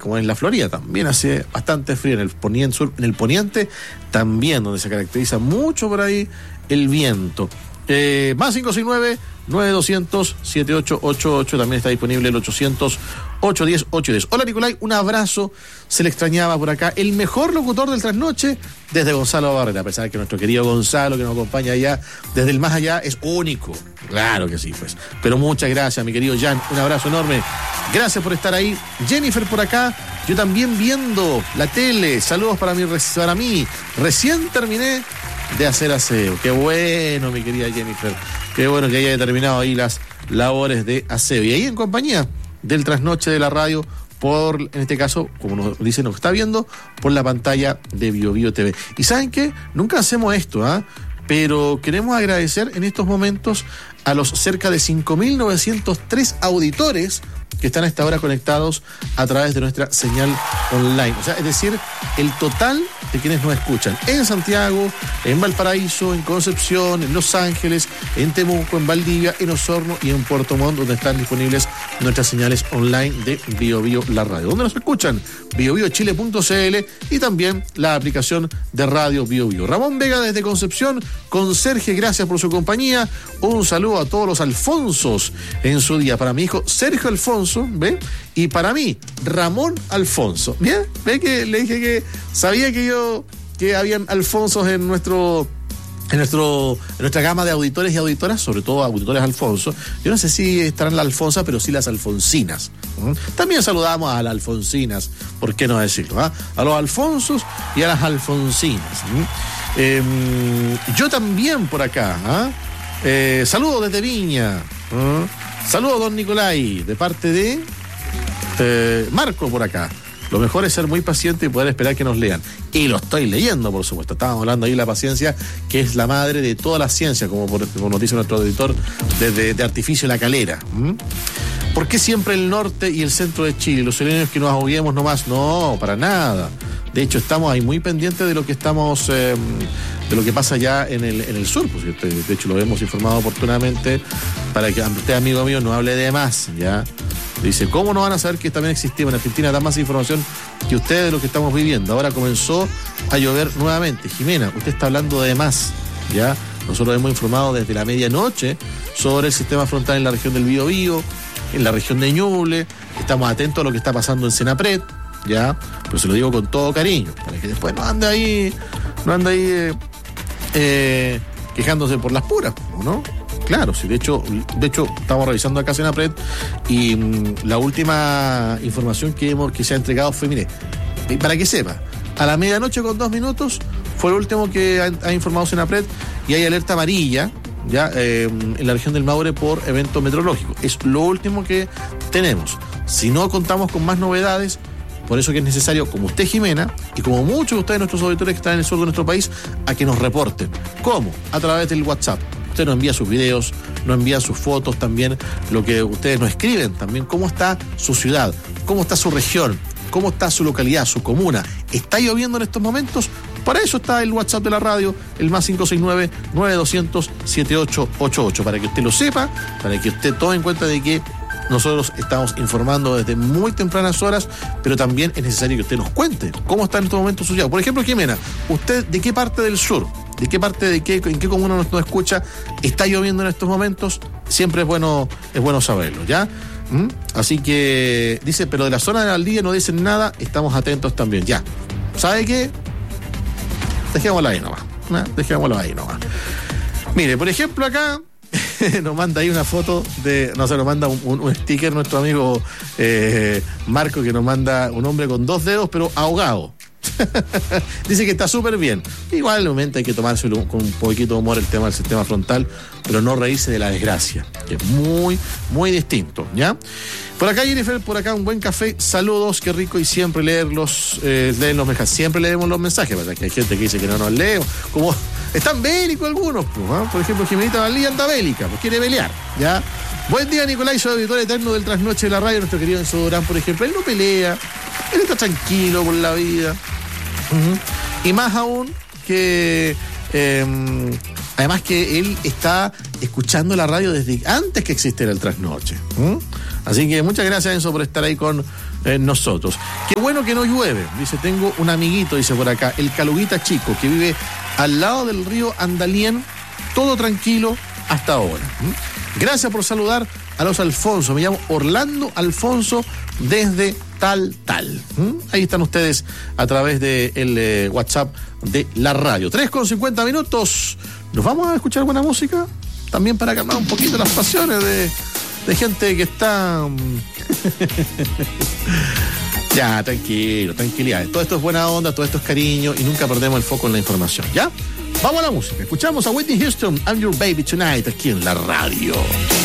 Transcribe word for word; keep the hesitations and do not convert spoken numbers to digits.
como en la Florida, también hace bastante frío. En el poniente, sur, en el poniente también, donde se caracteriza mucho por ahí el viento. Eh, más cinco seis nueve, nueve dos cero cero, siete ocho ocho ocho, también está disponible el ochocientos, ocho uno cero, ocho uno cero. Hola Nicolai, un abrazo, se le extrañaba por acá, el mejor locutor del Trasnoche desde Gonzalo Barrera, a pesar de que nuestro querido Gonzalo, que nos acompaña allá desde el más allá, es único, claro que sí, pues, pero muchas gracias mi querido Jan, un abrazo enorme, gracias por estar ahí. Jennifer por acá, yo también viendo la tele, saludos para mí, para mí, recién terminé de hacer aseo. Qué bueno, mi querida Jennifer. Qué bueno que haya terminado ahí las labores de aseo. Y ahí en compañía del Trasnoche de la radio, por, en este caso, como nos dicen, nos está viendo por la pantalla de BioBio T V. Y ¿saben qué? Nunca hacemos esto, ¿ah? ¿eh? Pero queremos agradecer en estos momentos a los cerca de cinco mil novecientos tres auditores que están a esta hora conectados a través de nuestra señal online. O sea, es decir, el total de quienes nos escuchan en Santiago, en Valparaíso, en Concepción, en Los Ángeles, en Temuco, en Valdivia, en Osorno y en Puerto Montt, donde están disponibles nuestras señales online de BioBio La Radio. ¿Dónde nos escuchan? bio bio chile punto c l y también la aplicación de radio BioBio. Ramón Vega desde Concepción, Conserje, gracias por su compañía. Un saludo a todos los Alfonsos en su día. Para mi hijo Sergio Alfonso, ¿ve? Y para mí, Ramón Alfonso. ¿Bien? ¿Ve que le dije que sabía que yo, que habían Alfonsos en nuestro... En, nuestro, en nuestra gama de auditores y auditoras, sobre todo auditores Alfonso? Yo no sé si estarán las Alfonsas, pero sí las Alfonsinas. ¿Mm? También saludamos a las Alfonsinas, ¿por qué no decirlo? ¿Ah? A los Alfonsos y a las Alfonsinas. ¿Mm? Eh, yo también por acá. ¿Ah? Eh, saludos desde Viña. ¿Ah? Saludos, don Nicolai, de parte de eh, Marco por acá. Lo mejor es ser muy paciente y poder esperar que nos lean. Y lo estoy leyendo, por supuesto. Estábamos hablando ahí de la paciencia, que es la madre de toda la ciencia, como, por, como nos dice nuestro editor de, de Artificio La Calera. ¿Mm? ¿Por qué siempre el norte y el centro de Chile? Los chilenos que nos agobiemos nomás. No, para nada. De hecho, estamos ahí muy pendientes de lo que estamos... Eh, de lo que pasa ya en el, en el sur, pues, de hecho lo hemos informado oportunamente para que usted, amigo mío, no hable de más, ¿ya? Dice, ¿cómo no van a saber que también existía en Argentina da más información que ustedes de lo que estamos viviendo? Ahora comenzó a llover nuevamente. Jimena, usted está hablando de más, ¿ya? Nosotros hemos informado desde la medianoche sobre el sistema frontal en la región del Biobío, en la región de Ñuble, estamos atentos a lo que está pasando en Senapred, ¿ya? Pero se lo digo con todo cariño, para que después no ande ahí, no ande ahí... Eh, Eh, quejándose por las puras, ¿no? Claro, sí, de hecho, de hecho estamos revisando acá Senapred y mmm, la última información que hemos, que se ha entregado fue, mire, para que sepa, a la medianoche con dos minutos fue el último que ha, ha informado Senapred y hay alerta amarilla ya eh, en la región del Maule por evento meteorológico. Es lo último que tenemos. Si no contamos con más novedades, por eso que es necesario, como usted, Jimena, y como muchos de ustedes, nuestros auditores que están en el sur de nuestro país, a que nos reporten. ¿Cómo? A través del WhatsApp. Usted nos envía sus videos, nos envía sus fotos también, lo que ustedes nos escriben también, cómo está su ciudad, cómo está su región, cómo está su localidad, su comuna. ¿Está lloviendo en estos momentos? Para eso está el WhatsApp de la radio, el más cinco seis nueve, nueve dos cero cero, siete ocho ocho ocho, para que usted lo sepa, para que usted tome en cuenta de que nosotros estamos informando desde muy tempranas horas, pero también es necesario que usted nos cuente cómo está en estos momentos su ciudad. Por ejemplo, Jimena, ¿usted de qué parte del sur, de qué parte, de qué, en qué comuna nos, nos escucha, está lloviendo en estos momentos? Siempre es bueno, es bueno saberlo, ¿ya? ¿Mm? Así que dice, pero de la zona de Valdivia no dicen nada, estamos atentos también, ya. ¿Sabe qué? Dejémoslo ahí nomás, ¿no? Dejémoslo ahí nomás. Mire, por ejemplo, acá nos manda ahí una foto de, no sé, nos manda un, un, un sticker nuestro amigo eh, Marco, que nos manda un hombre con dos dedos pero ahogado. Dice que está súper bien. Igualmente hay que tomarse con un poquito de humor el tema del sistema frontal, pero no reírse de la desgracia, que es muy, muy distinto, ¿ya? Por acá, Jennifer, por acá un buen café, saludos, qué rico, y siempre leerlos, eh, leer los mensajes, siempre leemos los mensajes, ¿verdad? Que hay gente que dice que no nos leemos, como están bélicos algunos, pues, ¿eh? Por ejemplo, Jimenita Valía anda bélica, pues quiere pelear, ¿ya? Buen día, Nicolai, soy auditor eterno del Trasnoche de la Radio, nuestro querido Enzo Durán, por ejemplo, él no pelea, él está tranquilo por la vida. Uh-huh. Y más aún que eh, además que él está escuchando la radio desde antes que existiera el Trasnoche. ¿Mm? Así que muchas gracias, Enzo, por estar ahí con eh, nosotros. Qué bueno que no llueve. Dice, tengo un amiguito, dice por acá, el Caluguita Chico, que vive al lado del río Andalién, todo tranquilo hasta ahora. ¿Mm? Gracias por saludar a los Alfonso. Me llamo Orlando Alfonso desde tal, tal. ¿Mm? Ahí están ustedes a través del de eh, WhatsApp de la radio. tres con cincuenta minutos. ¿Nos vamos a escuchar buena música? También para calmar un poquito las pasiones de, de gente que está... Ya, tranquilo, tranquilidad. Todo esto es buena onda, todo esto es cariño y nunca perdemos el foco en la información, ¿ya? Vamos a la música. Escuchamos a Whitney Houston, I'm Your Baby Tonight, aquí en la radio.